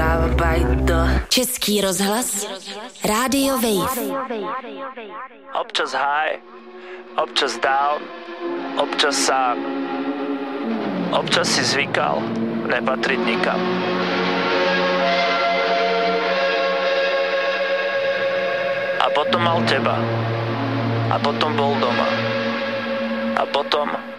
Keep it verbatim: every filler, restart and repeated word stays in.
Český rozhlas, Rádio Wave. Občas high, občas down, občas sám. Občas si zvykal nepatriť nikam. A potom mal teba. A potom bol doma. A potom